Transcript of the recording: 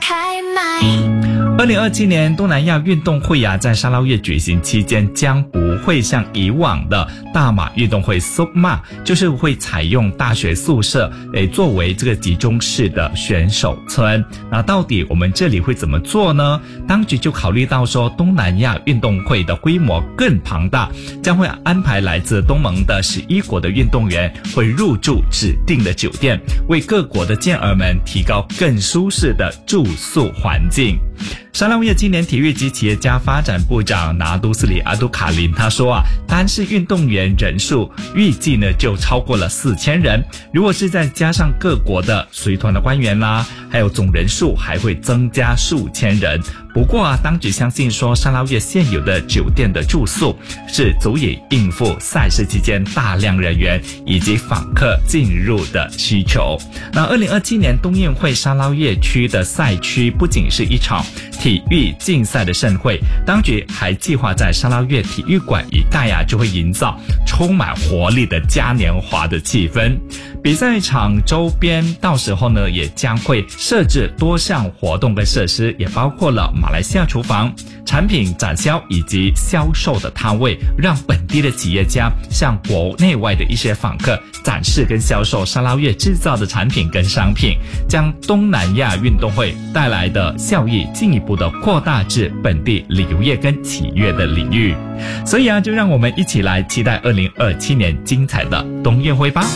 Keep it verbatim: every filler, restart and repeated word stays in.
开麦。 二零二七年东南亚运动会啊，在沙捞越举行期间将不会像以往的大马运动会 S U K M A， 就是会采用大学宿舍诶作为这个集中式的选手村。那到底我们这里会怎么做呢？当局就考虑到说东南亚运动会的规模更庞大，将会安排来自东盟的十一国的运动员会入住指定的酒店，为各国的健儿们提高更舒适的住宿环境。沙捞越青年体育及企业家发展部长拿督斯里阿杜卡林他说啊，单是运动员人数预计呢就超过了四千人，如果是再加上各国的随团的官员啦，还有总人数还会增加数千人。不过啊，当局相信说沙捞越现有的酒店的住宿是足以应付赛事期间大量人员以及访客进入的需求。那二零二七年冬运会沙捞越区的赛区不仅是一场体育竞赛的盛会，当局还计划在沙捞越体育馆一带啊，就会营造充满活力的嘉年华的气氛。比赛场周边到时候呢，也将会设置多项活动跟设施，也包括了马来西亚厨房、产品展销以及销售的摊位，让本地的企业家向国内外的一些访客展示跟销售沙捞越制造的产品跟商品，将东南亚运动会带来的效益进一步的扩大至本地旅游业跟企业的领域。所以啊，就让我们一起来期待二零二七年精彩的冬运会吧。